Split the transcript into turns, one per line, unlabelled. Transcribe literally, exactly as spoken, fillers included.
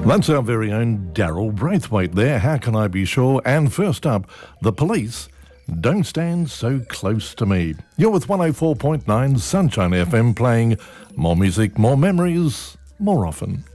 That's our very own Daryl Braithwaite there. How can I be sure? And first up, The Police, Don't Stand So Close to Me. You're with one oh four point nine Sunshine F M, playing more music, more memories, more often.